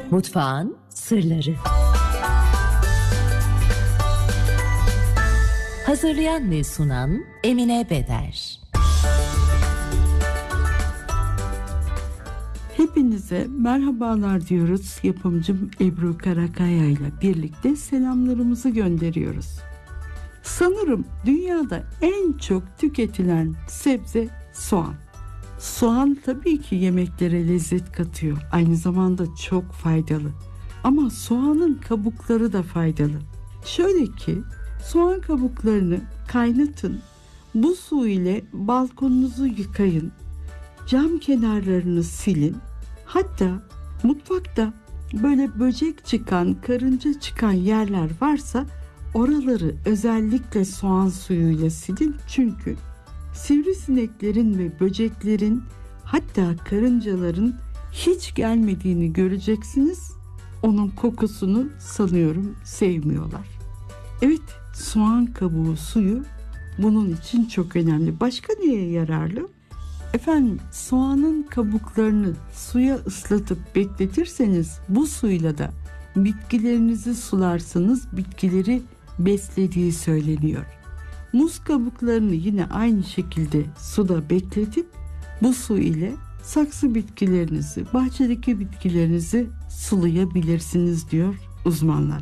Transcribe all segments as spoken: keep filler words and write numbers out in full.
Mutfağın sırları. Hazırlayan ve sunan Emine Beder. Hepinize merhabalar diyoruz. Yapımcım Ebru Karakaya ile birlikte selamlarımızı gönderiyoruz. Sanırım dünyada en çok tüketilen sebze soğan. Soğan tabii ki yemeklere lezzet katıyor. Aynı zamanda çok faydalı. Ama soğanın kabukları da faydalı. Şöyle ki soğan kabuklarını kaynatın. Bu su ile balkonunuzu yıkayın. Cam kenarlarını silin. Hatta mutfakta böyle böcek çıkan, karınca çıkan yerler varsa oraları özellikle soğan suyuyla silin. Çünkü sivrisineklerin ve böceklerin, hatta karıncaların hiç gelmediğini göreceksiniz. Onun kokusunu sanıyorum sevmiyorlar. Evet, soğan kabuğu suyu bunun için çok önemli. Başka neye yararlı? Efendim, soğanın kabuklarını suya ıslatıp bekletirseniz bu suyla da bitkilerinizi sularsanız bitkileri beslediği söyleniyor. Muz kabuklarını yine aynı şekilde suda bekletip bu su ile saksı bitkilerinizi, bahçedeki bitkilerinizi sulayabilirsiniz diyor uzmanlar.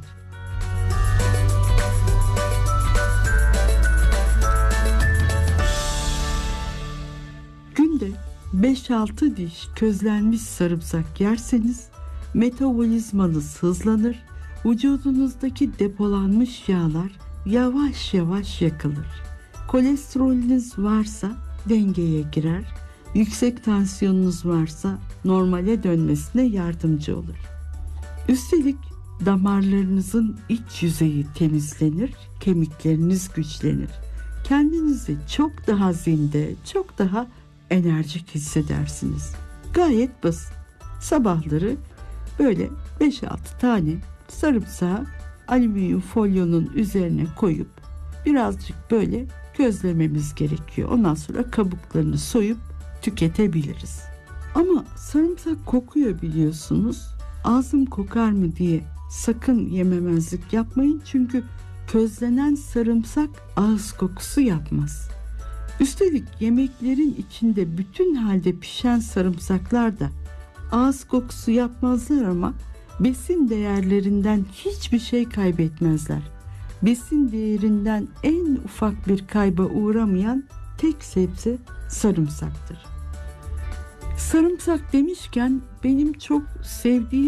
Günde beş altı diş közlenmiş sarımsak yerseniz metabolizmanız hızlanır, vücudunuzdaki depolanmış yağlar yavaş yavaş yakılır. Kolesterolünüz varsa dengeye girer, yüksek tansiyonunuz varsa normale dönmesine yardımcı olur. Üstelik damarlarınızın iç yüzeyi temizlenir, kemikleriniz güçlenir. Kendinizi çok daha zinde, çok daha enerjik hissedersiniz. Gayet basit. Sabahları böyle beş altı tane sarımsağı alüminyum folyonun üzerine koyup birazcık böyle közlememiz gerekiyor. Ondan sonra kabuklarını soyup tüketebiliriz. Ama sarımsak kokuyor biliyorsunuz. Ağzım kokar mı diye sakın yememezlik yapmayın. Çünkü közlenen sarımsak ağız kokusu yapmaz. Üstelik yemeklerin içinde bütün halde pişen sarımsaklar da ağız kokusu yapmazlar ama besin değerlerinden hiçbir şey kaybetmezler. Besin değerinden en ufak bir kayba uğramayan tek sebze sarımsaktır. Sarımsak demişken benim çok sevdiğim